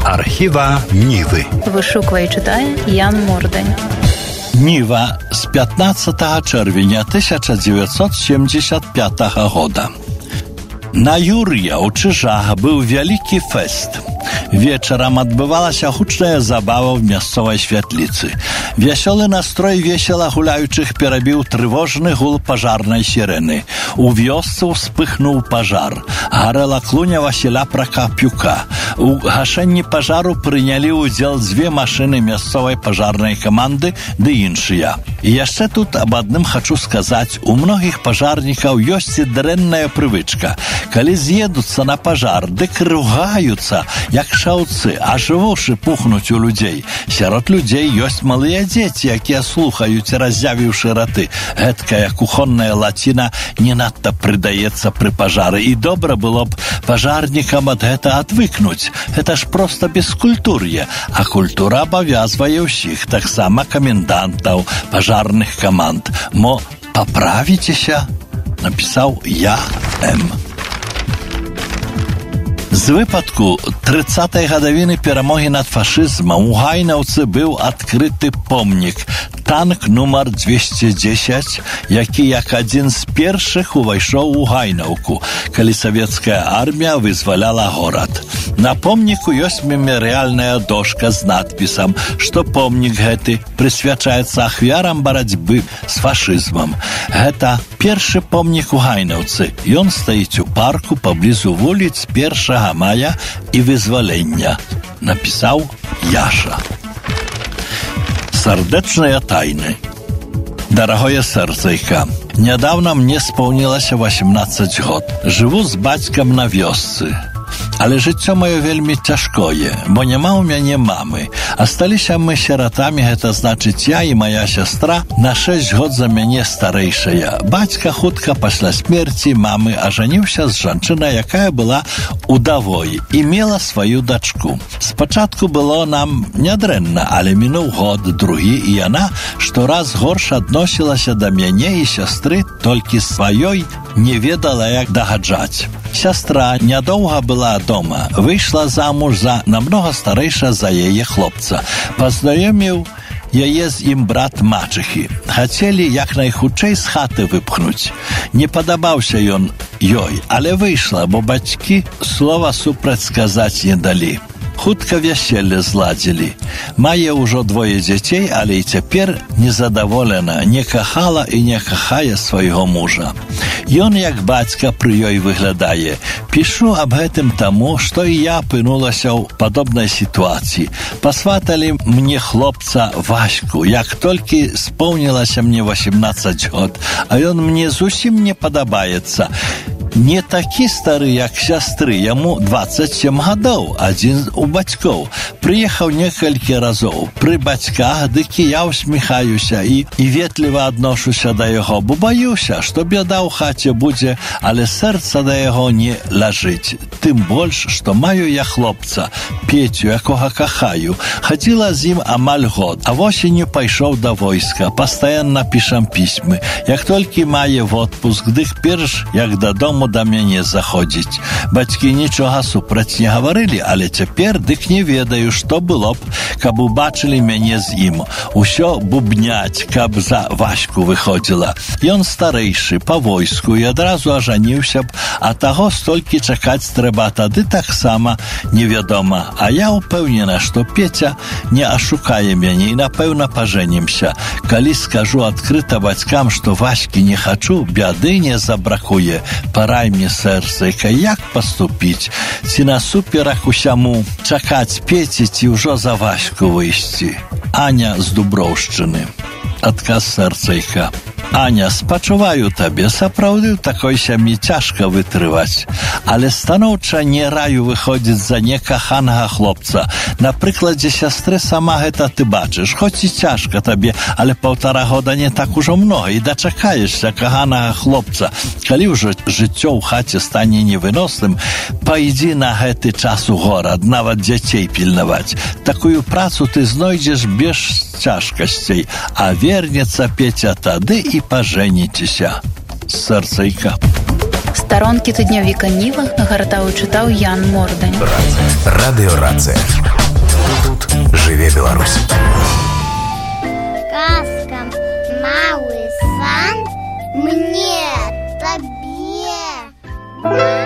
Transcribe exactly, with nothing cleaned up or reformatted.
Архіва Нівы. Вышуквае і чытае Ян Мордань. Ніва з пятнадцатага чэрвеня тысяча дзевяцьсот семьдесят пятага года. На Юр'я ў Чыжах быў вялікі фэст. Вечарам адбывалася гучная забава ў мясцовай святліцы. Вясёлы настрой весела гуляючых перабіў трывожны гул пажарнай сірэны. У вёсцы ўспыхнуў пажар. Гарэла клуня Васіля Пракапюка. У гашэнні пажару прынялі ўдзел дзве машыны мясцовай пажарнай каманды ды іншыя. І яшчэ тут аб адным хачу сказаць, у многіх пажарнікаў ёсць і дрэнная прывычка. Калі з'едуцца на пажар, дык ругаюцца, як шаўцы, аж вушы пухнуць у людзей. Сярод людзей ёсць малыя дзеці, якія слухаюць, раззявіўшы раты. Гэткая кухонная лаціна не надта прыдаецца пры пажары, і добра было б пажарнікам ад гэта адвыкнуць. Гэта ж проста бескультур'е, а культура абавязвае ўсіх, таксама камендантаў, пажарных каманд. Мо паправіцеся? Напісаў я М. З выпадку трыццатай гадавіны перамогі над фашызмам у Гайнаўцы быў адкрыты помнік танк нумар двести десять, які як адзін з першых увайшоў у Гайнаўку, калі савецкая армія вызваляла горад. На помніку ёсць мемарыяльная дошка з надпісам, што помнік гэты прысвячаецца ахвярам барацьбы з фашызмам. Гэта першы помнік у Гайнаўцы. Ён стаіць у парку паблізу вуліц першага мая і вызвалення, напісаў Яша. Сардэчныя тайны. Дарагое сэрцайка, нядаўна мне спаўнілася восемнадцаць год. Жыву з бацькам на вёсцы. Але жыццё маё вельмі цяжкое, бо няма ў мяне мамы. Асталіся мы сіратамі, гэта значыць я і мая сястра на шэсць год за мяне старэйшая. Бацька хутка пасля смерці мамы ажаніўся з жанчынай, якая была удавой і мела сваю дачку. Спачатку было нам нядрэнна, але мінуў год, другі, і яна штораз горш адносілася да мяне і сястры, толькі сваёй не ведала, як дагаджаць. Сястра нядоўга была дома, выйшла замуж за намнога старэйша за яе хлопца. Пазнаёміў яе з ім брат мачыхі. Хацелі як найхутчэй з хаты выпхнуць. Не падабаўся ён ёй, але выйшла, бо бацькі слова супраць сказаць не далі. Хутка вяселле зладзілі. Мае ўжо двое дзяцей, але і цяпер незадаволена, не кахала і не кахае свайго мужа. Ён, як бацька, пры ёй выглядае. Пішу аб гэтым таму, што і я апынулася ў падобнай сітуацыі. Пасваталі мне хлопца Ваську, як толькі споўнілася мне восемнадцаць год, а ён мне зусім не падабаецца. Не такі стары, як сястры, яму дваццаць сем гадоў, адзін у бацькоў. Прыехаў некалькі разоў. Пры бацьках, дык і я усміхаюся і, і ветліва адношуся да яго, бо баюся, што бяда ў хаце будзе, але сэрца да яго не ляжыць. Тым больш, што маю я хлопца, Петю, якога кахаю. Хадзіла з ім амаль год, а восенню пайшоў да войска. Пастаянна пішам пісьмы. Як толькі мае в отпуск, дык перш, як дадому да мяне заходзіць. Бацькі нічога супраць не гаварылі, але цяпер дык не ведаю, што было б, каб убачылі мяне з ім. Усё бубняць, каб за Ваську выходзіла. Ён старэйшы, па войску, і адразу ажаніўся б, а таго столькі чакаць трэба, тады таксама невядома. А я ўпэўнена, што Петя не ашукае мяне і, напэўна, пажэнімся. Калі скажу адкрыта бацькам, што Ваські не хачу, бяды не забракуе. Пара мне сэрцайка, як паступіць? Ці насуперак усяму чакаць Пеці, ці ўжо за Ваську выйсці? Аня з Дуброўшчыны. Адказ сэрцайка. Аня, спачуваю табе, сапраўды ў такой сям'і цяжка вытрываць, але станоўча не раю выходзіць за некаханага хлопца. На прыкладзе сястры сама гэта ты бачыш, хоць і цяжка табе, але паўтара года не так ужо многа, і дачакаешся каханага хлопца. Калі ўжо жыццё ў хаце стане невыносным, пайдзі на гэты час у горад, нават дзяцей пільнаваць. Такую працу ты знойдзеш без цяжкасцей, а вернецца Петя тады і пажэніцеся. Сэрцайка. Старонкі тыднявіка Ніва нагартаў і чытаў Ян Мордань. Радыёрацыя. Тут жыве Беларусь. Казка «Малы сан» мне, табе.